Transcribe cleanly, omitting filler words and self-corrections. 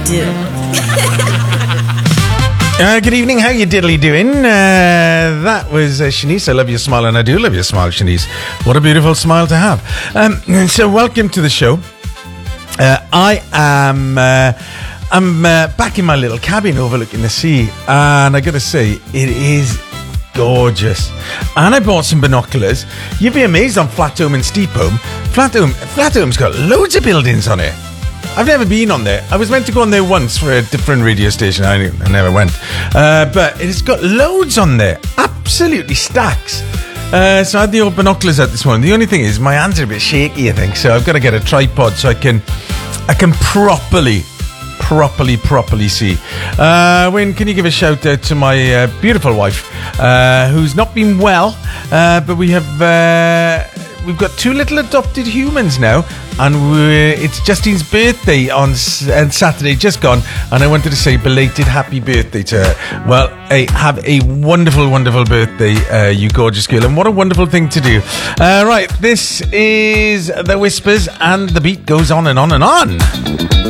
Good evening, how you diddly doing? That was Shanice. I love your smile, and I do love your smile, Shanice. What a beautiful smile to have. So welcome to the show. I'm back in my little cabin overlooking the sea, and I gotta say, it is gorgeous. And I bought some binoculars. You'd be amazed on Flatholme and Steephome. Flatholme's got loads of buildings on it. I've never been on there. I was meant to go on there once for a different radio station. I never went. But it's got loads on there. Absolutely stacks. So I had the old binoculars out this morning. The only thing is my hands are a bit shaky, I think. So I've got to get a tripod so I can properly see. Wayne, can you give a shout out to my beautiful wife, who's not been well, but we've got two little adopted humans now, and it's Justine's birthday on Saturday, just gone, and I wanted to say belated happy birthday to her. Well, hey, have a wonderful, wonderful birthday, you gorgeous girl, and what a wonderful thing to do. Right, this is The Whispers, and the beat goes on and on and on.